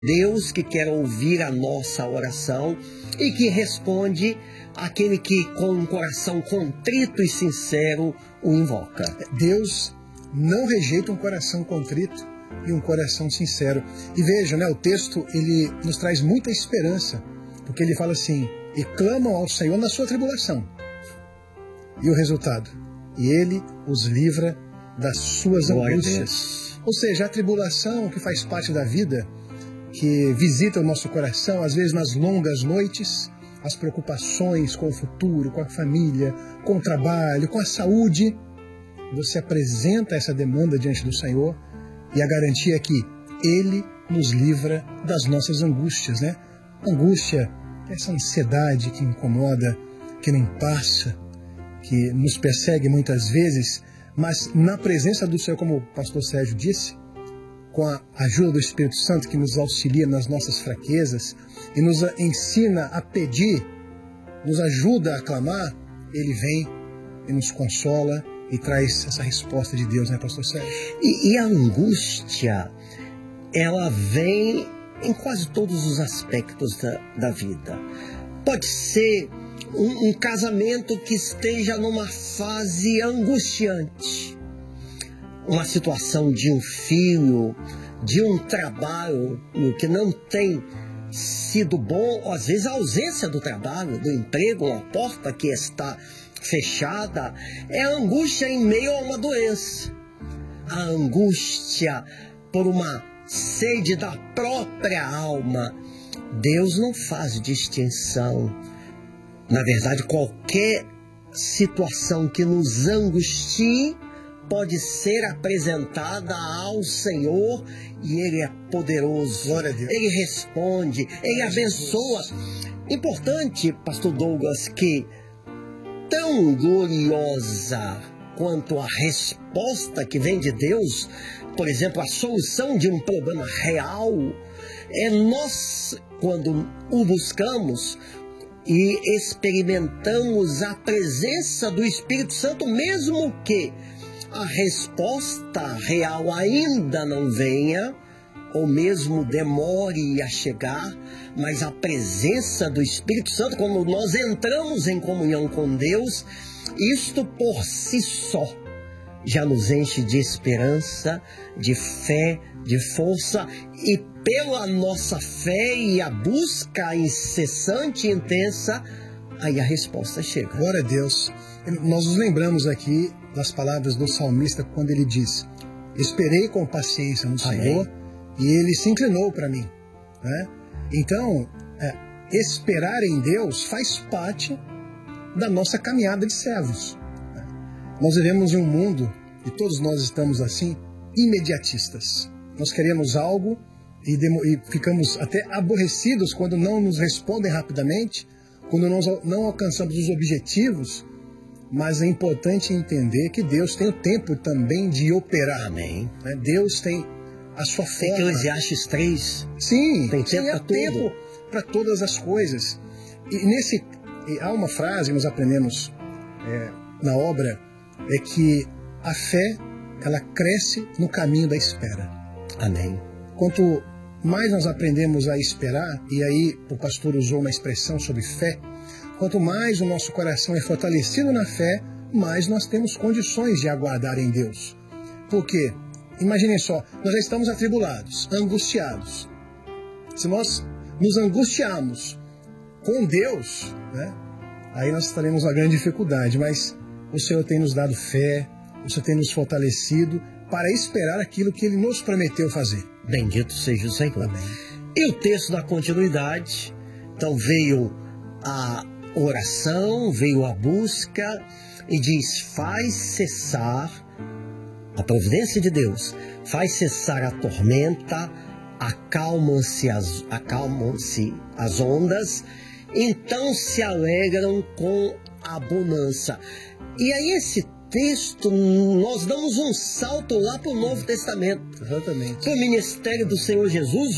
Deus que quer ouvir a nossa oração e que responde àquele que com um coração contrito e sincero o invoca. Deus não rejeita um coração contrito e um coração sincero. E veja, o texto ele nos traz muita esperança, porque ele fala assim: e clamam ao Senhor na sua tribulação. E o resultado? E Ele os livra das suas angústias. Ou seja, a tribulação que faz parte da vida, que visita o nosso coração, às vezes nas longas noites, as preocupações com o futuro, com a família, com o trabalho, com a saúde, você apresenta essa demanda diante do Senhor e a garantia é que Ele nos livra das nossas angústias, Angústia, essa ansiedade que incomoda, que não passa, que nos persegue muitas vezes, mas na presença do Senhor, como o pastor Sérgio disse, com a ajuda do Espírito Santo que nos auxilia nas nossas fraquezas e nos ensina a pedir, nos ajuda a clamar, Ele vem e nos consola e traz essa resposta de Deus, pastor Sérgio? E a angústia, ela vem em quase todos os aspectos da vida. Pode ser um casamento que esteja numa fase angustiante, uma situação de um filho, de um trabalho que não tem sido bom, ou às vezes a ausência do trabalho, do emprego, uma porta que está fechada, é a angústia em meio a uma doença, a angústia por uma sede da própria alma. Deus não faz distinção. Na verdade, qualquer situação que nos angustie pode ser apresentada ao Senhor e Ele é poderoso. Glória a Deus. Ele responde, Ele abençoa. Importante, pastor Douglas, que tão gloriosa quanto a resposta que vem de Deus, por exemplo, a solução de um problema real, é nós, quando o buscamos e experimentamos a presença do Espírito Santo, mesmo que a resposta real ainda não venha, ou mesmo demore a chegar, mas a presença do Espírito Santo, quando nós entramos em comunhão com Deus, isto por si só já nos enche de esperança, de fé, de força, e pela nossa fé e a busca incessante e intensa, aí a resposta chega. Glória a Deus. Nós nos lembramos aqui das palavras do salmista quando ele diz: esperei com paciência no Senhor, e Ele se inclinou para mim. Então, esperar em Deus faz parte da nossa caminhada de servos. Nós vivemos em um mundo, e todos nós estamos assim, imediatistas. Nós queremos algo e ficamos até aborrecidos quando não nos respondem rapidamente, quando nós não alcançamos os objetivos, mas é importante entender que Deus tem o tempo também de operar. Amém. Deus tem a sua forma. Eclesiastes 3. Sim, tem tempo para todas as coisas. E há uma frase que nós aprendemos na obra, é que a fé, ela cresce no caminho da espera. Amém. Quanto mais nós aprendemos a esperar, e aí o pastor usou uma expressão sobre fé, quanto mais o nosso coração é fortalecido na fé, mais nós temos condições de aguardar em Deus. Por quê? Imaginem só, nós já estamos atribulados, angustiados. Se nós nos angustiarmos com Deus, aí nós estaremos uma grande dificuldade, mas o Senhor tem nos dado fé, o Senhor tem nos fortalecido para esperar aquilo que Ele nos prometeu fazer. Bendito seja o Senhor. Amém. E o texto da continuidade, então veio a oração, veio a busca e diz: faz cessar a providência de Deus, faz cessar a tormenta, acalmam-se as ondas, então se alegram com a bonança. E aí esse texto, nós damos um salto lá para o Novo Testamento. Exatamente. Para o ministério do Senhor Jesus,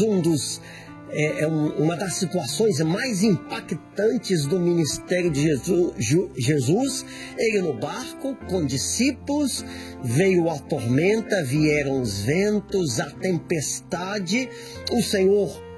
uma das situações mais impactantes do ministério de Jesus, ele no barco com discípulos, veio a tormenta, vieram os ventos, a tempestade, o Senhor